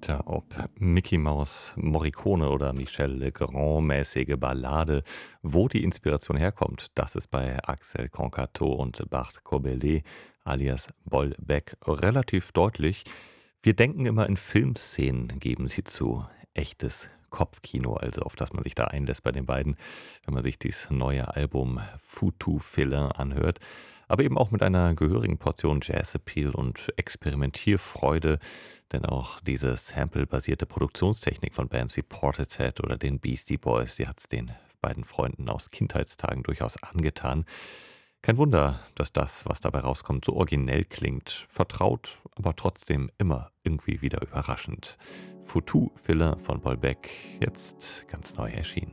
Tja, ob Mickey Mouse, Morricone oder Michel Legrand-mäßige Ballade, wo die Inspiration herkommt, das ist bei Axel Concateau und Bart Korbelé alias Bollbeck relativ deutlich. Wir denken immer in Filmszenen, geben sie zu. Echtes Kopfkino, also auf das man sich da einlässt bei den beiden, wenn man sich dieses neue Album Futu Filler anhört. Aber eben auch mit einer gehörigen Portion Jazz-Appeal und Experimentierfreude, denn auch diese samplebasierte Produktionstechnik von Bands wie Portishead oder den Beastie Boys, die hat es den beiden Freunden aus Kindheitstagen durchaus angetan. Kein Wunder, dass das, was dabei rauskommt, so originell klingt, vertraut, aber trotzdem immer irgendwie wieder überraschend. Futu Filler von Bollbeck, jetzt ganz neu erschienen.